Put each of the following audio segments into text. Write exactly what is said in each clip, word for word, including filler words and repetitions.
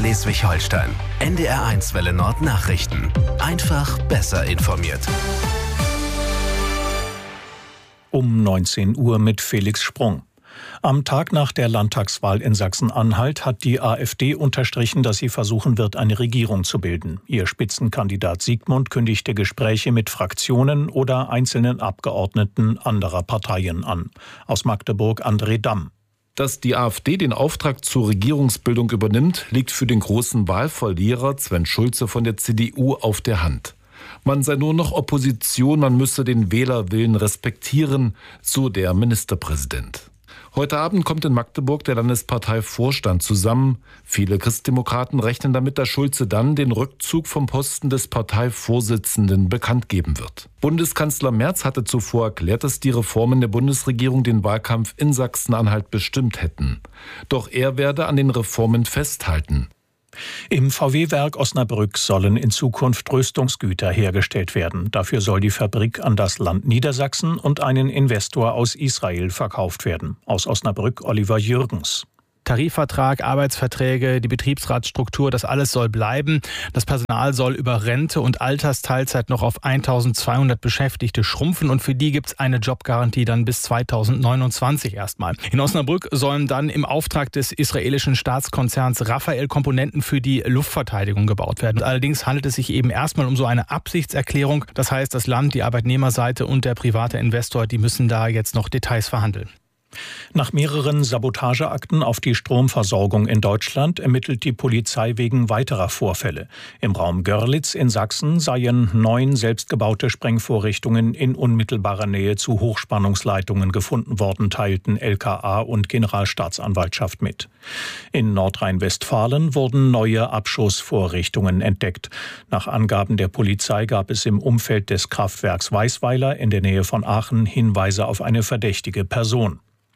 Schleswig-Holstein. N D R eins Welle Nord Nachrichten. Einfach besser informiert. Um neunzehn Uhr mit Felix Sprung. Am Tag nach der Landtagswahl in Sachsen-Anhalt hat die AfD unterstrichen, dass sie versuchen wird, eine Regierung zu bilden. Ihr Spitzenkandidat Siegmund kündigte Gespräche mit Fraktionen oder einzelnen Abgeordneten anderer Parteien an. Aus Magdeburg André Damm. Dass die AfD den Auftrag zur Regierungsbildung übernimmt, liegt für den großen Wahlverlierer Sven Schulze von der C D U auf der Hand. Man sei nur noch Opposition, man müsse den Wählerwillen respektieren, so der Ministerpräsident. Heute Abend kommt in Magdeburg der Landesparteivorstand zusammen. Viele Christdemokraten rechnen damit, dass Schulze dann den Rückzug vom Posten des Parteivorsitzenden bekannt geben wird. Bundeskanzler Merz hatte zuvor erklärt, dass die Reformen der Bundesregierung den Wahlkampf in Sachsen-Anhalt bestimmt hätten. Doch er werde an den Reformen festhalten. Im V W-Werk Osnabrück sollen in Zukunft Rüstungsgüter hergestellt werden. Dafür soll die Fabrik an das Land Niedersachsen und einen Investor aus Israel verkauft werden. Aus Osnabrück Oliver Jürgens. Tarifvertrag, Arbeitsverträge, die Betriebsratsstruktur, das alles soll bleiben. Das Personal soll über Rente und Altersteilzeit noch auf eintausendzweihundert Beschäftigte schrumpfen und für die gibt es eine Jobgarantie dann bis zweitausendneunundzwanzig erstmal. In Osnabrück sollen dann im Auftrag des israelischen Staatskonzerns Rafael Komponenten für die Luftverteidigung gebaut werden. Allerdings handelt es sich eben erstmal um so eine Absichtserklärung. Das heißt, das Land, die Arbeitnehmerseite und der private Investor, die müssen da jetzt noch Details verhandeln. Nach mehreren Sabotageakten auf die Stromversorgung in Deutschland ermittelt die Polizei wegen weiterer Vorfälle. Im Raum Görlitz in Sachsen seien neun selbstgebaute Sprengvorrichtungen in unmittelbarer Nähe zu Hochspannungsleitungen gefunden worden, teilten L K A und Generalstaatsanwaltschaft mit. In Nordrhein-Westfalen wurden neue Abschussvorrichtungen entdeckt. Nach Angaben der Polizei gab es im Umfeld des Kraftwerks Weißweiler in der Nähe von Aachen Hinweise auf eine verdächtige Person.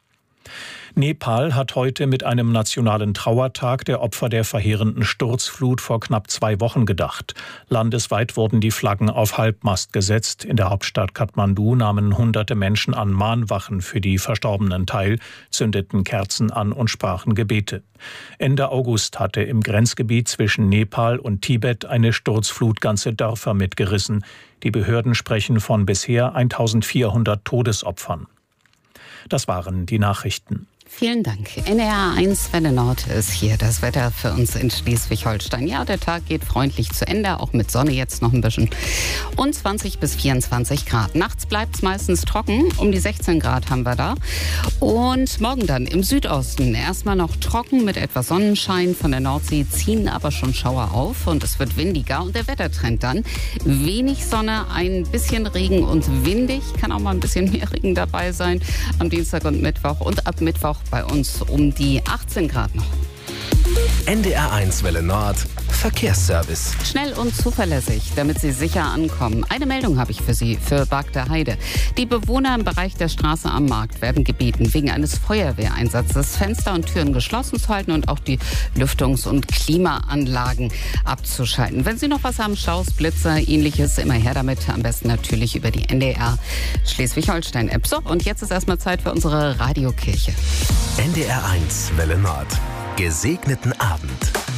Nepal hat heute mit einem nationalen Trauertag der Opfer der verheerenden Sturzflut vor knapp zwei Wochen gedacht. Landesweit wurden die Flaggen auf Halbmast gesetzt. In der Hauptstadt Kathmandu nahmen hunderte Menschen an Mahnwachen für die Verstorbenen teil, zündeten Kerzen an und sprachen Gebete. Ende August hatte im Grenzgebiet zwischen Nepal und Tibet eine Sturzflut ganze Dörfer mitgerissen. Die Behörden sprechen von bisher eintausendvierhundert Todesopfern. Das waren die Nachrichten. Vielen Dank. N D R eins Welle Nord ist hier das Wetter für uns in Schleswig-Holstein. Ja, der Tag geht freundlich zu Ende, auch mit Sonne jetzt noch ein bisschen. Und zwanzig bis vierundzwanzig Grad. Nachts bleibt es meistens trocken, um die sechzehn Grad haben wir da. Und morgen dann im Südosten erstmal noch trocken mit etwas Sonnenschein. Von der Nordsee ziehen aber schon Schauer auf und es wird windiger. Und der Wettertrend dann: wenig Sonne, ein bisschen Regen und windig. Kann auch mal ein bisschen mehr Regen dabei sein am Dienstag und Mittwoch. Und ab Mittwoch bei uns um die achtzehn Grad noch. N D R eins Welle Nord Verkehrsservice. Schnell und zuverlässig, damit Sie sicher ankommen. Eine Meldung habe ich für Sie, für Bagder Heide. Die Bewohner im Bereich der Straße am Markt werden gebeten, wegen eines Feuerwehreinsatzes Fenster und Türen geschlossen zu halten und auch die Lüftungs- und Klimaanlagen abzuschalten. Wenn Sie noch was haben, Staus, Blitzer, ähnliches, immer her damit. Am besten natürlich über die N D R Schleswig-Holstein-App. So, und jetzt ist erstmal Zeit für unsere Radiokirche. N D R eins Welle Nord. Gesegneten Abend.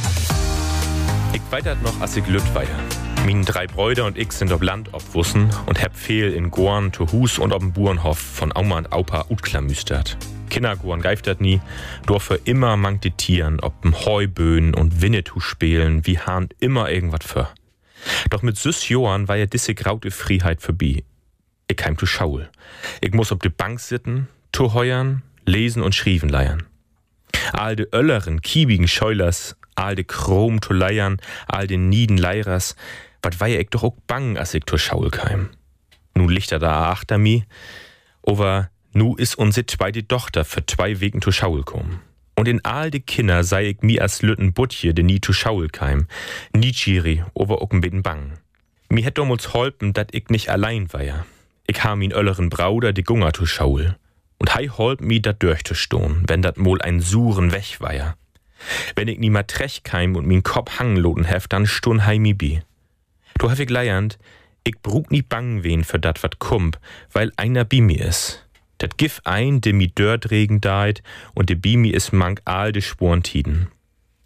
Ich weitert noch as ich Lütt weihe. Mien drei Bräuder und ich sind ob Land obwussen und heb fehl in Gorn, to Hus und ob'n Burenhof von Auma und Aupa utklamüstert. Kinder Gorn geiftet nie, dorfe immer mangt die Tieren, ob'n Heuböen und Winnetou spielen, wie Hahn immer irgendwat für. Doch mit süß Johann war ja disse graute Freiheit vorbei. Ich heim zu Schaul. Ich muss ob de Bank sitten, to heuern, lesen und schrieven leiern. All de ölleren, kiebigen Scheulers, all de Chrom to leiern, all de nieden Leirers, wat war ja ich doch auch bang, as ich to Schaul keim. Nun liegt er da achter mi, aber nu is unse zweite Tochter für zwei Wegen to Schaul kom. Und in all de Kinder sei ich mi as Lütten Butje, de nie to Schaul keim, nie chiri, over auch ein bisschen bang. Mi hätt damals holpen, dat ich nicht allein war ja. Ich ha min ölleren Brauder de Gunger to Schaul. Und hei holp mi dat durchzustohn, wenn dat mol ein Suren weg war ja. Wenn ich niemand trech keim und min Kopf hangenloten hef, dann stun hei mi bi. Du hab ich leiernd, ich brug nie bang wen für dat wat kump, weil einer bi mi is. Dat gif ein, de mi dört regen deit und de bi mi is mank all de Sporen tiden.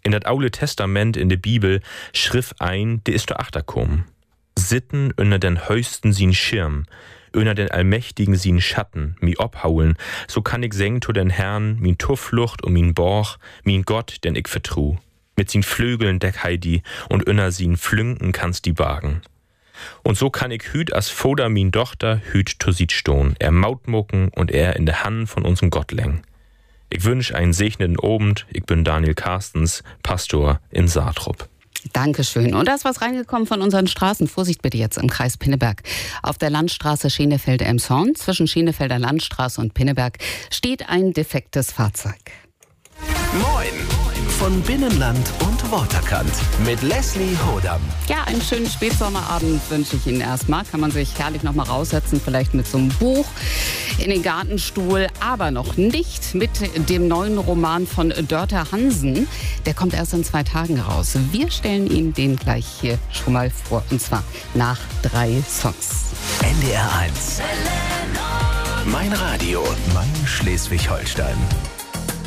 In das Aule Testament in der Bibel schrift ein, der ist der Achterkom. Sitten unter den Höchsten sin Schirm, unter den Allmächtigen sin Schatten, mi obhaulen, so kann ich seng to den Herrn, min Tufflucht und min Borch, min Gott, den ich vertru. Mit sin Flügeln deck heidi und unter sin Flünken kannst die bargen. Und so kann ich hüt as Foder min Tochter hüt to sit stohn, er mautmucken und er in der Hand von unserem Gott läng. Ich wünsch einen segnenden Abend, ich bin Daniel Carstens, Pastor in Saatrup. Dankeschön. Und da ist was reingekommen von unseren Straßen. Vorsicht bitte jetzt im Kreis Pinneberg. Auf der Landstraße Schenefeld-Elmshorn zwischen Schenefelder Landstraße und Pinneberg steht ein defektes Fahrzeug. Moin von Binnenland und Waterkant mit Leslie Hodam. Ja, einen schönen Spätsommerabend wünsche ich Ihnen erstmal. Kann man sich herrlich noch mal raussetzen, vielleicht mit so einem Buch in den Gartenstuhl, aber noch nicht mit dem neuen Roman von Dörte Hansen. Der kommt erst in zwei Tagen raus. Wir stellen Ihnen den gleich hier schon mal vor, und zwar nach drei Songs. N D R eins. Mein Radio, mein Schleswig-Holstein.